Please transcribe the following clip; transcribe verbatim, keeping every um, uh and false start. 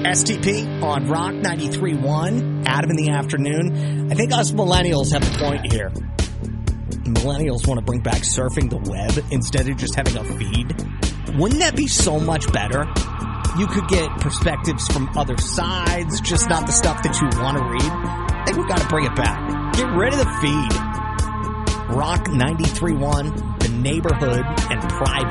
S T P on Rock ninety-three point one. Adam in the afternoon. I think us millennials have a point here. Millennials want to bring back surfing the web instead of just having a feed. Wouldn't that be so much better? You could get perspectives from other sides, just not the stuff that you want to read. I think we've got to bring it back. Get rid of the feed. Rock ninety-three point one, the neighborhood and private.